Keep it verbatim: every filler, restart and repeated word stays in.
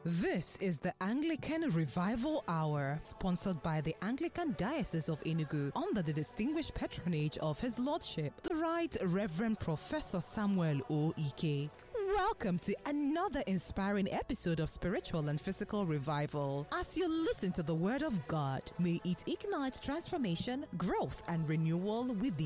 This is the Anglican Revival Hour, sponsored by the Anglican Diocese of Enugu under the distinguished patronage of His Lordship, the Right Reverend Professor Samuel O. Ike. Welcome to another inspiring episode of Spiritual and Physical Revival. As you listen to the Word of God, may it ignite transformation, growth, and renewal within